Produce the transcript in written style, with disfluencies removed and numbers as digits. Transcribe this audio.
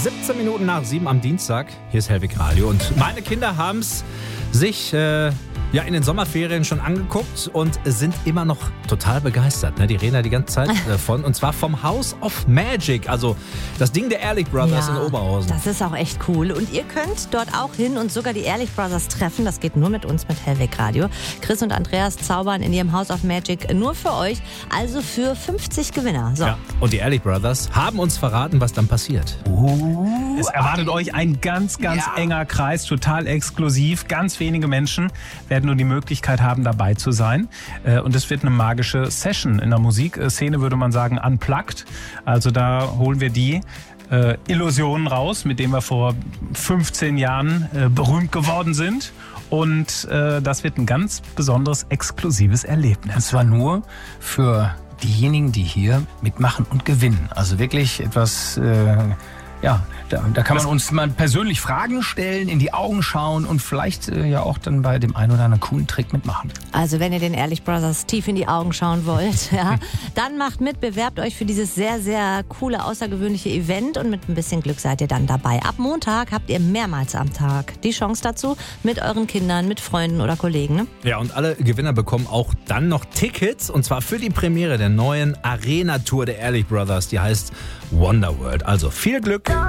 17 Minuten nach 7 am Dienstag. Hier ist Hellwig Radio. Und meine Kinder haben es sich in den Sommerferien schon angeguckt und sind immer noch total begeistert. Ne? Die reden da die ganze Zeit davon. Und zwar vom House of Magic. Also das Ding der Ehrlich Brothers in Oberhausen. Das ist auch echt cool. Und ihr könnt dort auch hin und sogar die Ehrlich Brothers treffen. Das geht nur mit uns, mit Hellwig Radio. Chris und Andreas zaubern in ihrem House of Magic nur für euch. Also für 50 Gewinner. So. Ja, und die Ehrlich Brothers haben uns verraten, was dann passiert. Es erwartet euch ein ganz enger Kreis, total exklusiv. Ganz wenige Menschen werden nur die Möglichkeit haben, dabei zu sein. Und es wird eine magische Session in der Musikszene, würde man sagen, unplugged. Also da holen wir die Illusionen raus, mit denen wir vor 15 Jahren berühmt geworden sind. Und das wird ein ganz besonderes, exklusives Erlebnis. Und zwar nur für diejenigen, die hier mitmachen und gewinnen. Also wirklich etwas... Da kann man uns mal persönlich Fragen stellen, in die Augen schauen und vielleicht auch dann bei dem einen oder anderen coolen Trick mitmachen. Also wenn ihr den Ehrlich Brothers tief in die Augen schauen wollt, dann macht mit, bewerbt euch für dieses sehr, sehr coole, außergewöhnliche Event und mit ein bisschen Glück seid ihr dann dabei. Ab Montag habt ihr mehrmals am Tag die Chance dazu mit euren Kindern, mit Freunden oder Kollegen. Ne? Ja, und alle Gewinner bekommen auch dann noch Tickets und zwar für die Premiere der neuen Arena-Tour der Ehrlich Brothers. Die heißt Wonderworld. Also viel Glück.